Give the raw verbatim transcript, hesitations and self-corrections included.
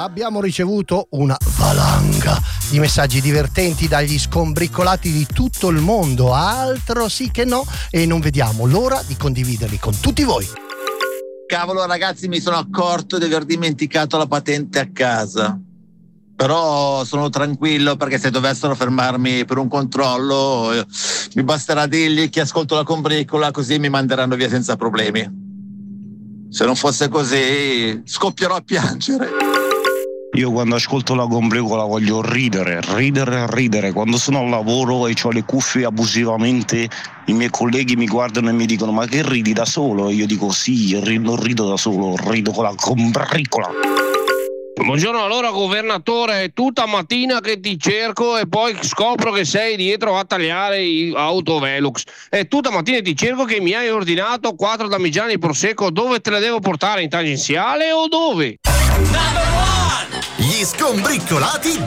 abbiamo ricevuto una valanga di messaggi divertenti dagli scombriccolati di tutto il mondo, altro sì che no, e non vediamo l'ora di condividerli con tutti voi. Cavolo ragazzi, mi sono accorto di aver dimenticato la patente a casa, però sono tranquillo perché se dovessero fermarmi per un controllo eh, mi basterà dirgli che ascolto la combricola, così mi manderanno via senza problemi. Se non fosse così scoppierò a piangere. Io quando ascolto la combricola voglio ridere, ridere, ridere. Quando sono al lavoro e ho le cuffie abusivamente, i miei colleghi mi guardano e mi dicono ma che ridi da solo? E io dico sì, non rido da solo, rido con la combricola. Buongiorno, allora governatore, è tutta mattina che ti cerco e poi scopro che sei dietro a tagliare i autovelux. È tutta mattina che ti cerco che mi hai ordinato quattro damigiani prosecco, dove te le devo portare, in tangenziale o dove? Gli scombriccolati